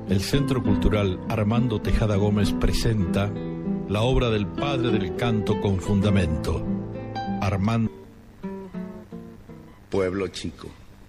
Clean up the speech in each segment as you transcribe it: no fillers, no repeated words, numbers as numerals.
el Centro Cultural Armando Tejada Gómez presenta la obra del padre del canto con fundamento, Armando. Pueblo chico.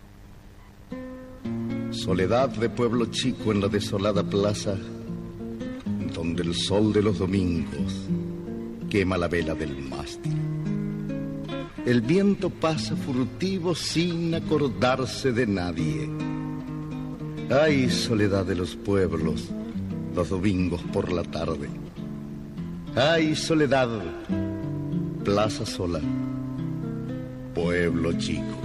Soledad de pueblo chico en la desolada plaza, donde el sol de los domingos quema la vela del mástil. El viento pasa furtivo sin acordarse de nadie. Ay, soledad de los pueblos, los domingos por la tarde. Ay, soledad, plaza sola, pueblo chico,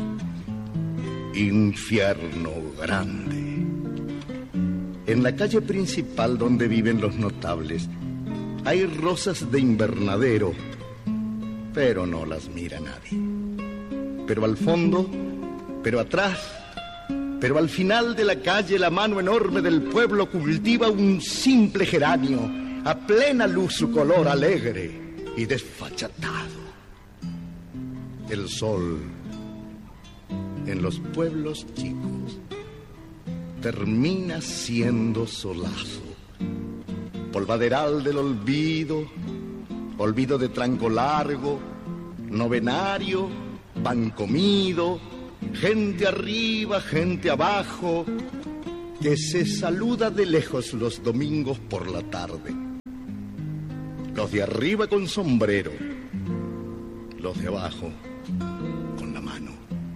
infierno grande. En la calle principal donde viven los notables hay rosas de invernadero, pero no las mira nadie. Pero al fondo, pero atrás, pero al final de la calle la mano enorme del pueblo cultiva un simple geranio, a plena luz su color alegre y desfachatado. El sol en los pueblos chicos termina siendo solazo, polvaderal del olvido, olvido de tranco largo, novenario, pan comido, gente arriba, gente abajo, que se saluda de lejos los domingos por la tarde. Los de arriba con sombrero, los de abajo con la mano.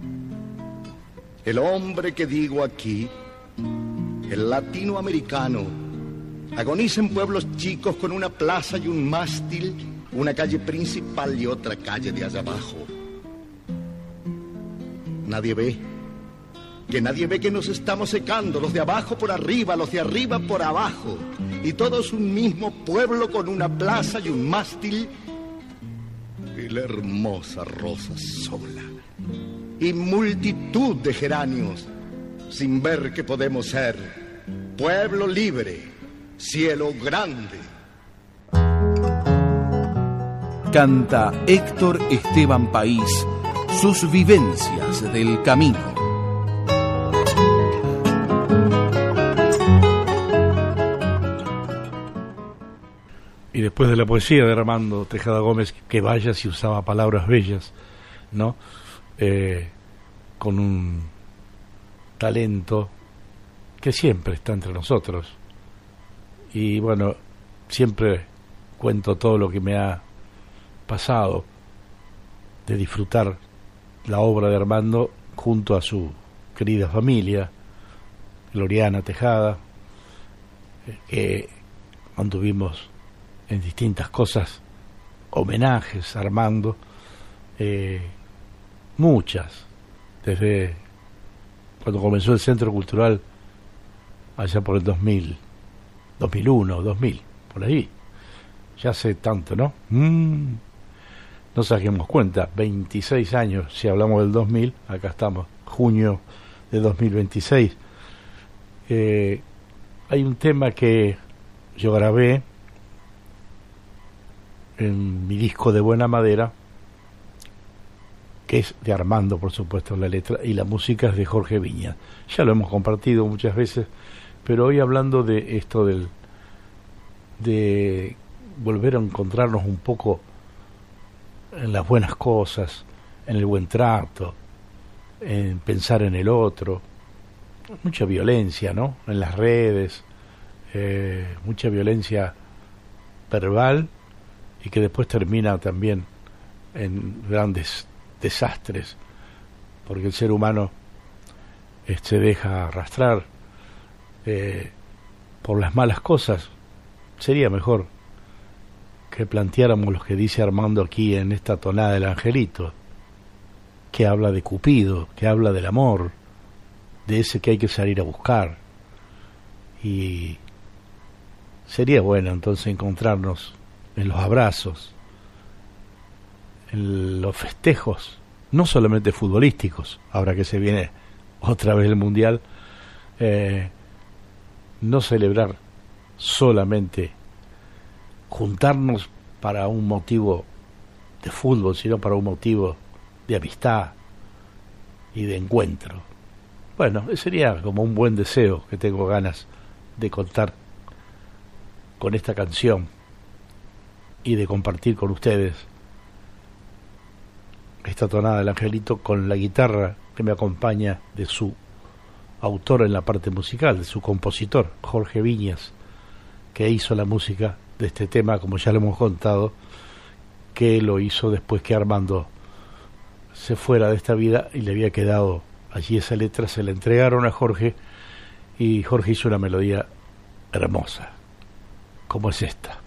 El hombre que digo aquí, el latinoamericano, agoniza en pueblos chicos con una plaza y un mástil, una calle principal y otra calle de allá abajo. Nadie ve que nos estamos secando, los de abajo por arriba, los de arriba por abajo, y todos un mismo pueblo con una plaza y un mástil y la hermosa rosa sola y multitud de geranios, sin ver que podemos ser pueblo libre, cielo grande. Canta Héctor Esteban País sus vivencias del camino. Y después de la poesía de Armando Tejada Gómez, que vaya si usaba palabras bellas, ¿no? Con un talento que siempre está entre nosotros. Y bueno, siempre cuento todo lo que me ha pasado de disfrutar la obra de Armando junto a su querida familia, Gloriana Tejada, que mantuvimos en distintas cosas homenajes a Armando, muchas, desde cuando comenzó el Centro Cultural allá por el 2000, 2001, 2000, por ahí, ya hace tanto, ¿no? No saquemos cuenta, 26 años, si hablamos del 2000, acá estamos, junio de 2026. Hay un tema que yo grabé en mi disco de Buena Madera, que es de Armando, por supuesto, la letra, y la música es de Jorge Viñas. Ya lo hemos compartido muchas veces, pero hoy hablando de esto de volver a encontrarnos un poco en las buenas cosas, en el buen trato, en pensar en el otro. Mucha violencia, ¿no? En las redes, mucha violencia verbal y que después termina también en grandes desastres, porque el ser humano se deja arrastrar por las malas cosas. Sería mejor que planteáramos lo que dice Armando aquí en esta tonada del Angelito, que habla de Cupido, que habla del amor, de ese que hay que salir a buscar. Y sería bueno entonces encontrarnos en los abrazos, en los festejos, no solamente futbolísticos, ahora que se viene otra vez el Mundial, no celebrar solamente juntarnos para un motivo de fútbol, sino para un motivo de amistad y de encuentro. Bueno, sería como un buen deseo que tengo ganas de contar con esta canción y de compartir con ustedes esta tonada del Angelito con la guitarra que me acompaña de su autor en la parte musical, de su compositor, Jorge Viñas, que hizo la música de este tema, como ya lo hemos contado, que lo hizo después que Armando se fuera de esta vida y le había quedado allí esa letra, se la entregaron a Jorge y Jorge hizo una melodía hermosa, como es esta.